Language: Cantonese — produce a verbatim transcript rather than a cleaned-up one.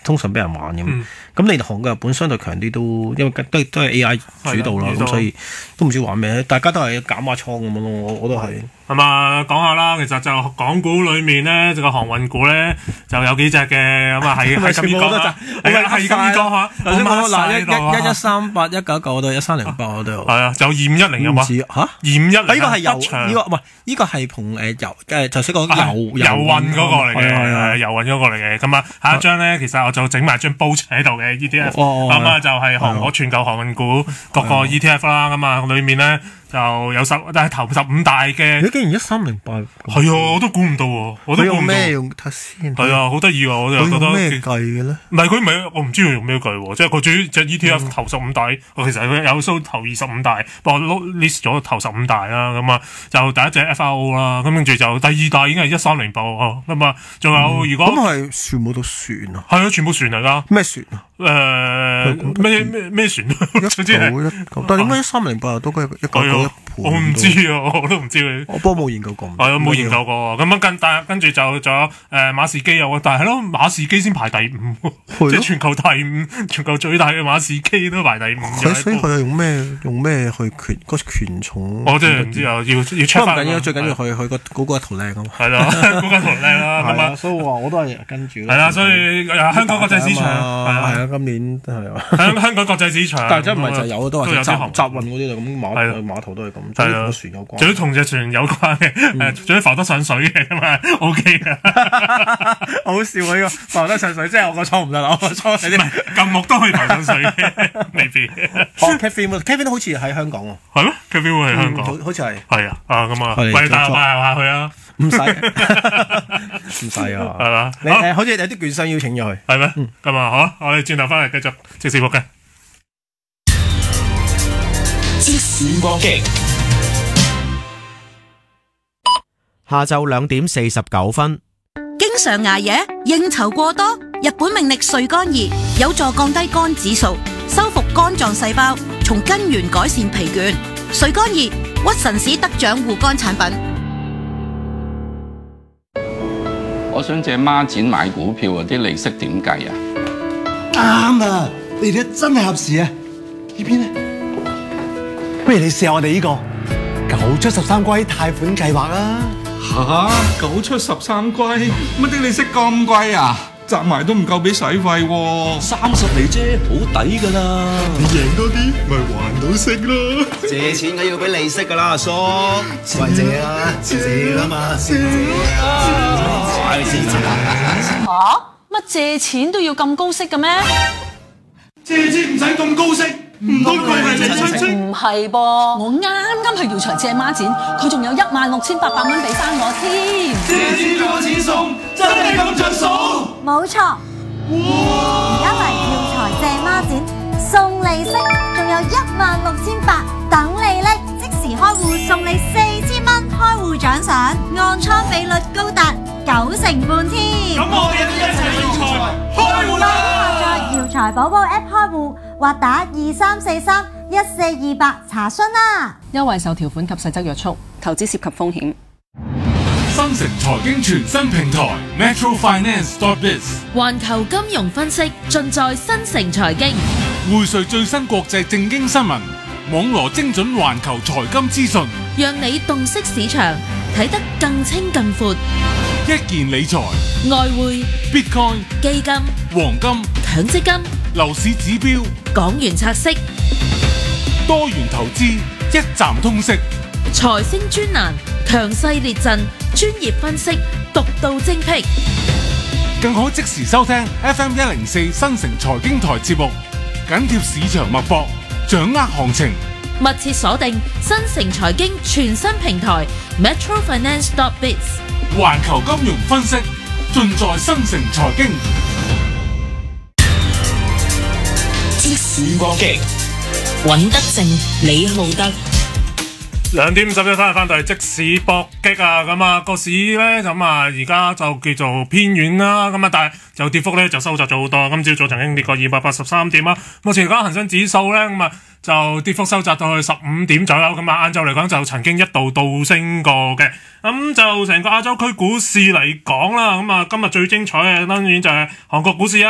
通常俾人玩咁。咁、 嗯、 你韓國日本相對強啲都，因為都都係 A I 主導啦，咁所以都唔知玩咩，大家都係減下倉咁樣咯，我我都係。 咁啊，講下啦，其實就港股裏面咧，就個航運股咧就有幾隻嘅，咁啊係係咁講下，係啊係咁講下。 頭先講嗱一一一一三八一九九都一三零八我都有。 係啊，就二五一零有冇？ 嚇，二五一零。呢個係油，呢個唔係呢個係同誒油誒頭先講油油運嗰個嚟嘅， 係係油運嗰個嚟嘅。咁啊，下一張咧，其實我就整埋張報紙喺度嘅 E T F， 咁啊就係韓國全球航運股各個 E T F 啦。咁啊，裏面咧。就有十，但係頭十五大嘅。 你竟然一三零八， 係啊，我都估唔到喎，我都估唔到。 佢用咩用睇先？ 係啊，好得意喎，我就覺得。 佢用咩計嘅咧？ 唔係佢唔係，我唔知佢用咩計喎。即係佢主要隻 E T F 頭十五大，其實佢有 show 頭二十五大，不過 list 咗頭十五大啦。咁啊，就第一隻 F R O 啦，咁跟住就第二大已經係一三零八喎。咁啊，仲有如果咁係全部都船啊？ 係啊，全部船嚟㗎。 咩船啊？ 誒咩咩咩船？ 一九一九，但係點解一三零八又多過一九九一盤？ 我唔知啊，我都唔知佢。 我不過冇研究過。 係啊，冇研究過。咁樣跟但跟住就仲有誒馬士基有，但係咯馬士基先排第五，即係全球第五，全球最大嘅馬士基都排第五。 所以佢係用咩用咩去權嗰權重？ 我真係唔知啊，要要 check 翻。 唔緊要，最緊要佢佢個嗰個圖靚啊嘛。 係啦，嗰個圖靚啦。咁啊， 所以話我都係跟住。 係啦，所以香港國際市場係啊，今年係啊。 香香港國際市場， 但係真唔係就有都係集集運嗰啲就咁碼碼頭都係咁，同個船有關。 仲要同隻船有關嘅，誒，仲要浮得上水嘅咁啊 ，O K 嘅。 好笑啊！呢個浮得上水，即係我個倉唔得啦，我個倉係啲撳木都可以浮上水嘅，未必。 哦 ，Kevin，Kevin 好似喺香港喎。 係咩 ？Kevin 會喺香港？ 好似係。 係啊，啊咁啊，喂，帶我下去啊！ 唔使，唔使啊， 係嘛？ 你誒，好似有啲券商邀請咗佢， 係咩？咁啊，好，我哋轉頭翻嚟繼續即時報嘅。 即時報嘅。 下晝兩點四十九分。 經常捱夜、應酬過多，日本命力睡肝二有助降低肝指數，修復肝臟細胞，從根源改善疲倦。睡肝二，屈臣氏得獎護肝產品。 我想借孖展買股票啊，啲利息點計啊？ 啱啊！你哋真係合時啊！呢邊咧，不如你試下我哋呢個九出十三歸貸款計劃啊！ 吓，九出十三歸，乜啲利息咁貴啊？集埋都唔夠俾使費喎， 三十厘啫，好抵噶啦！ 你贏多啲，咪還到息咯！ 借錢梗要俾利息噶啦，阿叔，喂借啊，借啊嘛，借啊， 吓？乜借錢都要咁高息嘅咩？ 借錢唔使咁高息。唔通佢係你親戚？ 唔係噃，我啱啱去姚財借孖展，佢仲有一萬六千八百蚊俾翻我添。 借錢仲有錢送，真係咁着數？ 冇錯，而家嚟姚財借孖展，送利息，仲有一萬六千八等你拎，即時開戶送你四千蚊開戶獎賞，按倉比率高達九成半添。 咁我哋一齊姚財開戶啦！ 在姚財寶寶 App 開戶。或打二三四三一四二八查詢啦。 優惠受條款及細則約束，投資涉及風險。 新城財經全新平台 Metro Finance dot biz， 環球金融分析盡在新城財經， 匯萃最新國際正經新聞，網羅精準環球財金資訊， 讓你洞悉市場，睇得更清更闊。 一鍵理財、 外匯、 Bitcoin、 基金、 黃金、 強積金、 樓市指標、 港元拆息、 多元投資，一站通識。 財星專欄，強勢列陣，專業分析，獨到精闢。 更可即時收聽 F M 一零四新城財經台節目，緊貼市場脈搏，掌握行情。 密切鎖定新城財經全新平台 Metro Finance dot biz， 環球金融分析盡在新城財經。 即時搏擊，尹德正、李浩德。 兩點五十一翻嚟翻到嚟即市搏擊啊！咁啊個市咧咁啊而家就叫做偏軟啦，咁啊但係就跌幅咧就收窄咗好多。今朝早曾經跌過二百八十三點啊，目前而家恒生指數咧咁啊就跌幅收窄到去十五點左右。咁啊晏晝嚟講就曾經一度倒升過嘅。咁就成個亞洲區股市嚟講啦，咁啊今日最精彩嘅當然就係韓國股市啊。